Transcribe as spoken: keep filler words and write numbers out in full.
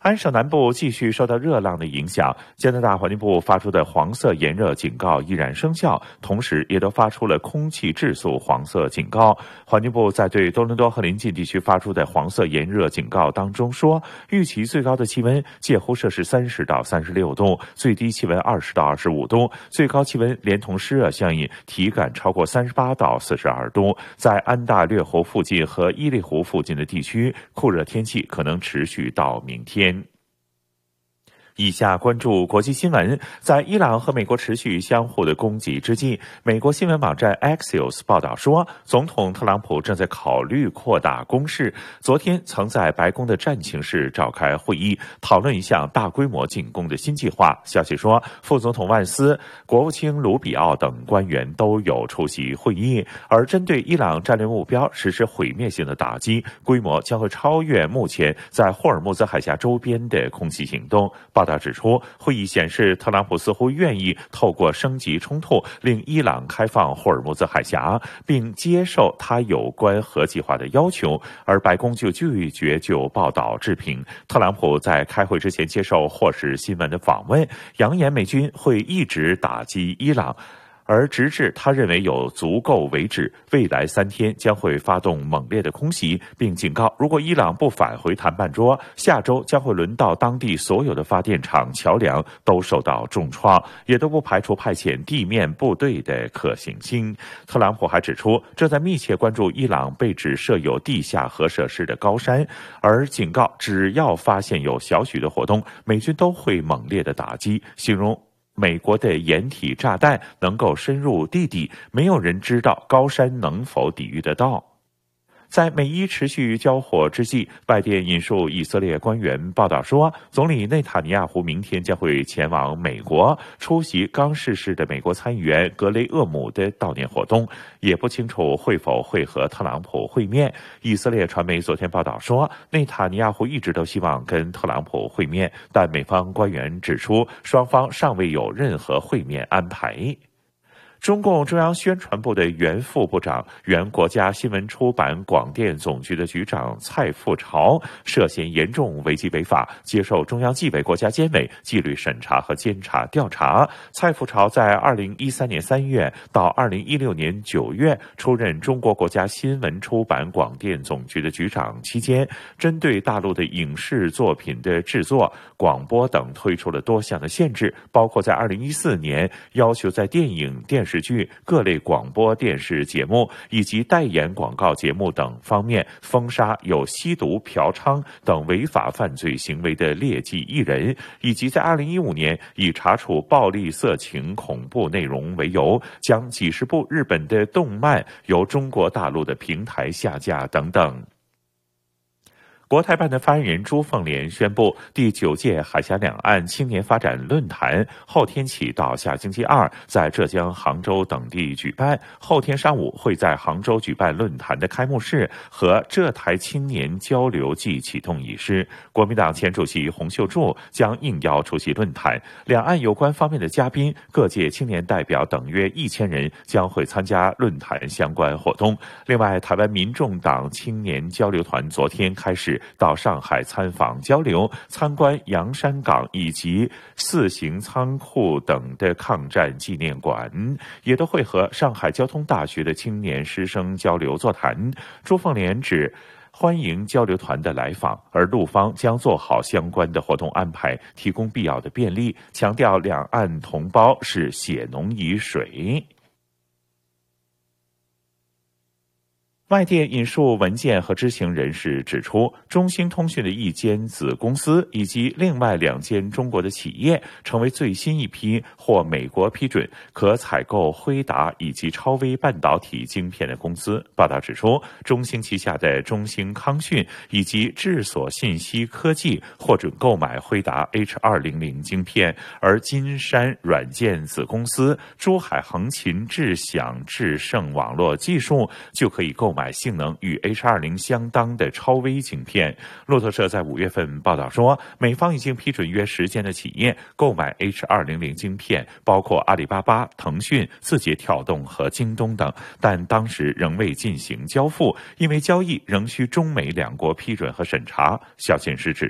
安省南部继续受到热浪的影响，加拿大环境部发出的黄色炎热警告依然生效，同时也都发出了空气质素黄色警告。环境部在对多伦多和邻近地区发出的黄色炎热警告当中说，预期最高的气温介乎摄氏三十到三十六度，最低气温二十到二十五度，最高气温连同湿热相应，体感超过三十八到四十二度。在安大略湖附近和伊利湖附近的地区，酷热天气可能持续到明天。以下关注国际新闻。在伊朗和美国持续相互的攻击之际，美国新闻网站 Axios 报道说，总统特朗普正在考虑扩大攻势。昨天曾在白宫的战情室召开会议，讨论一项大规模进攻的新计划。消息说，副总统万斯、国务卿卢比奥等官员都有出席会议。而针对伊朗战略目标实施毁灭性的打击，规模将会超越目前在霍尔木兹海峡周边的空袭行动。报道指出，会议显示特朗普似乎愿意透过升级冲突令伊朗开放霍尔木兹海峡，并接受他有关核计划的要求，而白宫就拒绝就报道置评。特朗普在开会之前接受霍士新闻的访问，扬言美军会一直打击伊朗，而直至他认为有足够为止，未来三天将会发动猛烈的空袭，并警告，如果伊朗不返回谈判桌，下周将会轮到当地所有的发电厂、桥梁都受到重创，也都不排除派遣地面部队的可行性。特朗普还指出，正在密切关注伊朗被指设有地下核设施的高山，而警告只要发现有小许的活动，美军都会猛烈的打击，形容美国的掩体炸弹能够深入地底，没有人知道高山能否抵御得到。在美伊持续交火之际，外电引述以色列官员报道说，总理内塔尼亚胡明天将会前往美国出席刚逝世的美国参议员格雷厄姆的悼念活动，也不清楚会否会和特朗普会面。以色列传媒昨天报道说，内塔尼亚胡一直都希望跟特朗普会面，但美方官员指出，双方尚未有任何会面安排。中共中央宣传部的原副部长、原国家新闻出版广电总局的局长蔡富朝涉嫌严重违纪违法，接受中央纪委国家监委纪律审查和监察调查。蔡富朝在二零一三年三月到二零一六年九月出任中国国家新闻出版广电总局的局长期间，针对大陆的影视作品的制作、广播等推出了多项的限制，包括在二零一四年要求在电影、电视视剧、各类广播电视节目以及代言广告节目等方面封杀有吸毒、嫖娼等违法犯罪行为的劣迹艺人，以及在二零一五年以查处暴力、色情、恐怖内容为由，将几十部日本的动漫由中国大陆的平台下架等等。国台办的发言人朱凤莲宣布，第九届海峡两岸青年发展论坛后天起到下星期二在浙江、杭州等地举办。后天上午会在杭州举办论坛的开幕式和浙台青年交流暨启动仪式。国民党前主席洪秀柱将应邀出席论坛，两岸有关方面的嘉宾、各界青年代表等约一千人将会参加论坛相关活动。另外，台湾民众党青年交流团昨天开始到上海参访交流，参观洋山港以及四行仓库等的抗战纪念馆，也都会和上海交通大学的青年师生交流座谈。朱凤莲指，欢迎交流团的来访，而陆方将做好相关的活动安排，提供必要的便利，强调两岸同胞是血浓于水。外电引述文件和知情人士指出，中兴通讯的一间子公司以及另外两间中国的企业成为最新一批获美国批准可采购辉达以及超微半导体晶片的公司。报道指出，中兴旗下的中兴康讯以及智所信息科技获准购买辉达 H 二零零 晶片，而金山软件子公司珠海横琴智享智胜网络技术就可以购买性能与 H 二零 相当的超微晶片。路透社在五月份报道说，美方已经批准约十间的企业购买 H 二零零 晶片，包括阿里巴巴、腾讯、字节跳动和京东等，但当时仍未进行交付，因为交易仍需中美两国批准和审查。消息人士指